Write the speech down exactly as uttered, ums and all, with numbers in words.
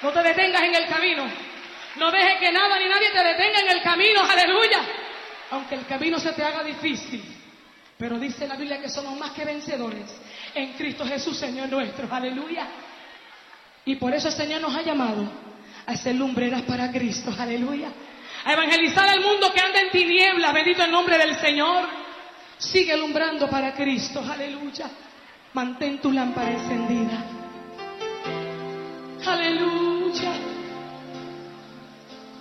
No te detengas en el camino. No dejes que nada ni nadie te detenga en el camino. Aleluya. Aunque el camino se te haga difícil. Pero dice la Biblia que somos más que vencedores en Cristo Jesús, Señor nuestro. Aleluya. Y por eso el Señor nos ha llamado a ser lumbreras para Cristo. Aleluya. A evangelizar al mundo que anda en tinieblas. Bendito el nombre del Señor. Sigue alumbrando para Cristo. Aleluya. Mantén tu lámpara encendida. Aleluya.